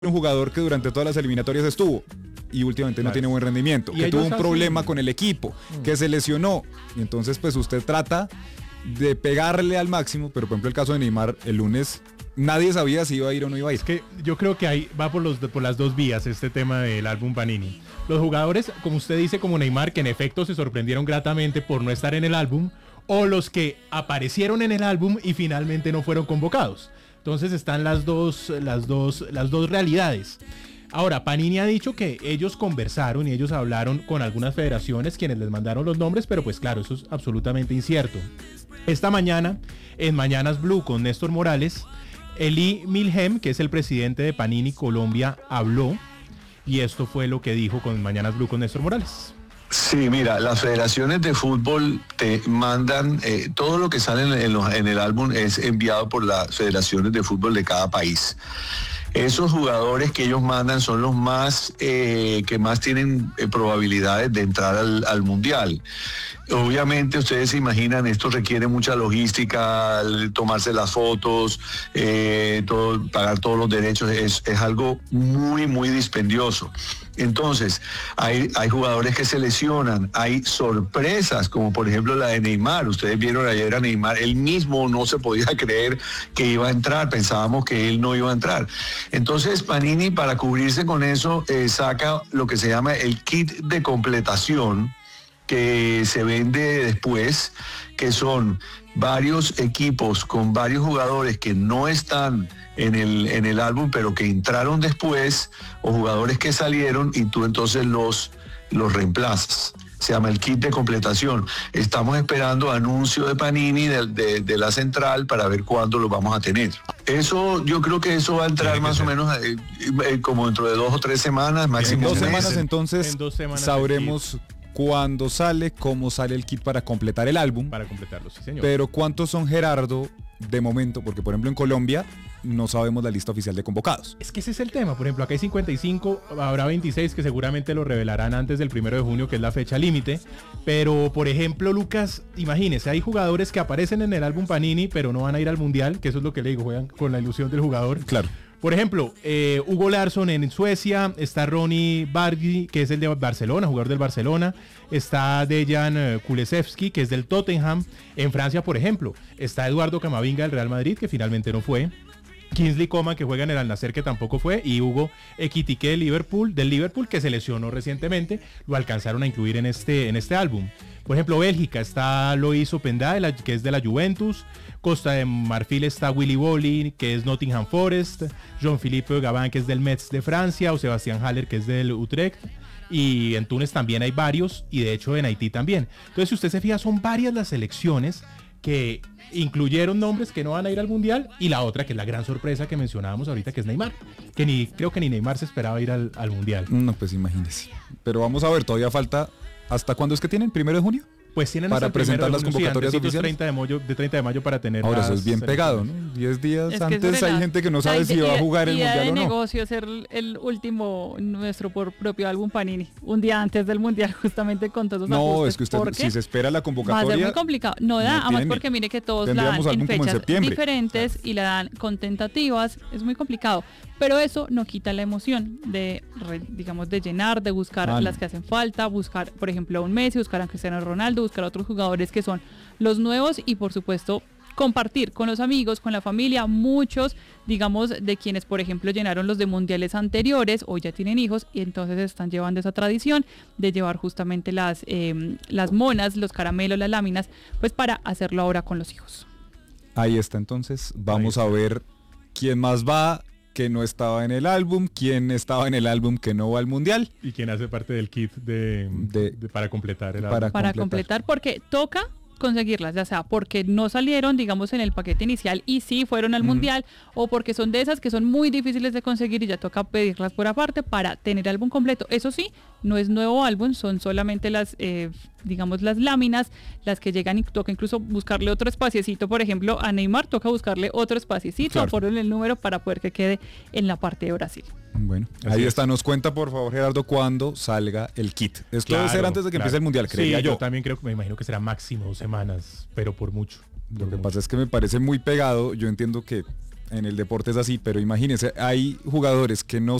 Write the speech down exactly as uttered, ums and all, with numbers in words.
un jugador que durante todas las eliminatorias estuvo y últimamente claro. no tiene buen rendimiento, que tuvo un hacen... problema con el equipo, mm. que se lesionó, y entonces pues usted trata de pegarle al máximo, pero por ejemplo el caso de Neymar, el lunes nadie sabía si iba a ir o no iba a ir. Es que yo creo que ahí va por, los, por las dos vías este tema del álbum Panini. Los jugadores, como usted dice, como Neymar, que en efecto se sorprendieron gratamente por no estar en el álbum, o los que aparecieron en el álbum y finalmente no fueron convocados. Entonces están las dos, las dos, las dos realidades. Ahora, Panini ha dicho que ellos conversaron y ellos hablaron con algunas federaciones quienes les mandaron los nombres, pero pues claro, eso es absolutamente incierto. Esta mañana, en Mañanas Blue con Néstor Morales, Eli Milhem, que es el presidente de Panini Colombia, habló y esto fue lo que dijo con Mañanas Blue con Néstor Morales. Sí, mira, las federaciones de fútbol te mandan, eh, todo lo que sale en, en, los, en el álbum es enviado por las federaciones de fútbol de cada país. Esos jugadores que ellos mandan son los más eh, que más tienen eh, probabilidades de entrar al, al mundial. Obviamente ustedes se imaginan, esto requiere mucha logística, tomarse las fotos, eh, todo, pagar todos los derechos, es, es algo muy, muy dispendioso. Entonces, hay, hay jugadores que se lesionan, hay sorpresas, como por ejemplo la de Neymar. Ustedes vieron ayer a Neymar, él mismo no se podía creer que iba a entrar, pensábamos que él no iba a entrar. Entonces, Panini, para cubrirse con eso, eh, saca lo que se llama el kit de completación, que se vende después, que son varios equipos con varios jugadores que no están en el, en el álbum, pero que entraron después, o jugadores que salieron y tú entonces los, los reemplazas. Se llama el kit de completación. Estamos esperando anuncio de Panini de, de, de la central para ver cuándo lo vamos a tener. Eso, yo creo que eso va a entrar más o menos eh, eh, como dentro de dos o tres semanas, máximo. En dos semanas entonces en dos semanas sabremos cuándo sale, cómo sale el kit para completar el álbum. Para completarlo, sí señor. Pero ¿cuántos son, Gerardo, de momento? Porque por ejemplo en Colombia no sabemos la lista oficial de convocados. Es que ese es el tema. Por ejemplo, acá hay cincuenta y cinco, habrá veintiséis que seguramente lo revelarán antes del primero de junio, que es la fecha límite. Pero, por ejemplo, Lucas, imagínese, hay jugadores que aparecen en el álbum Panini, pero no van a ir al Mundial, que eso es lo que le digo, juegan con la ilusión del jugador. Claro. Por ejemplo, eh, Hugo Larsson en Suecia, está Ronnie Bargi, que es el de Barcelona, jugador del Barcelona, está Dejan Kulusevski, que es del Tottenham. En Francia, por ejemplo, está Eduardo Camavinga del Real Madrid, que finalmente no fue. Kingsley Coman, que juega en el Al Nassr, que tampoco fue, y Hugo Ekitike del Liverpool, del Liverpool, que se lesionó recientemente, lo alcanzaron a incluir en este, en este álbum. Por ejemplo, Bélgica está Loïs Openda, de la, que es de la Juventus. Costa de Marfil está Willy Boly, que es Nottingham Forest. Jean-Philippe Gabin, que es del Metz de Francia, o Sebastián Haller, que es del Utrecht. Y en Túnez también hay varios, y de hecho en Haití también. Entonces, si usted se fija, son varias las selecciones que incluyeron nombres que no van a ir al Mundial, y la otra, que es la gran sorpresa que mencionábamos ahorita, que es Neymar, que ni creo que ni Neymar se esperaba ir al, al Mundial. No, pues imagínese. Pero vamos a ver, todavía falta. ¿Hasta cuándo es que tienen? ¿Primero de junio? Pues tienen para hasta presentar las junio, convocatorias sí, oficiales. treinta de mayo, de treinta de mayo para tener. Ahora eso es bien pegado, ¿no? diez días es antes hay la, gente que no sabe si va a jugar el mundial de o no. negocio ser el último, nuestro por propio álbum Panini, un día antes del mundial, justamente con todos los No, ajustes, es que usted, si se espera la convocatoria. Va a ser muy complicado. No da, no además porque mire que todos la dan en fechas en diferentes, claro, y la dan con tentativas, es muy complicado. Pero eso no quita la emoción de, digamos, de llenar, de buscar ah, las que hacen falta, buscar, por ejemplo, a un Messi, buscar a Cristiano Ronaldo, buscar a otros jugadores que son los nuevos y, por supuesto, compartir con los amigos, con la familia. Muchos, digamos, de quienes, por ejemplo, llenaron los de mundiales anteriores, hoy ya tienen hijos y entonces están llevando esa tradición de llevar justamente las, eh, las monas, los caramelos, las láminas, pues para hacerlo ahora con los hijos. Ahí está, entonces, vamos a ver quién más va, que no estaba en el álbum, quién estaba en el álbum que no va al mundial. Y quién hace parte del kit de, de, de para completar el álbum. Para, para completar, porque toca conseguirlas, ya sea porque no salieron, digamos, en el paquete inicial y sí fueron al mm. mundial, o porque son de esas que son muy difíciles de conseguir y ya toca pedirlas por aparte para tener álbum completo. Eso sí, no es nuevo álbum, son solamente las, eh, digamos, las láminas, las que llegan y toca incluso buscarle otro espaciecito. Por ejemplo, a Neymar toca buscarle otro espaciecito, claro, por el número para poder que quede en la parte de Brasil. Bueno, así ahí es. Está, nos cuenta por favor, Gerardo, cuándo salga el kit. Esto claro, debe ser antes de que claro. empiece el mundial, creería sí, yo. yo también creo que me imagino que será máximo dos semanas, pero por mucho. Lo que pasa es que me parece muy pegado. Yo entiendo que en el deporte es así, pero imagínense, hay jugadores que no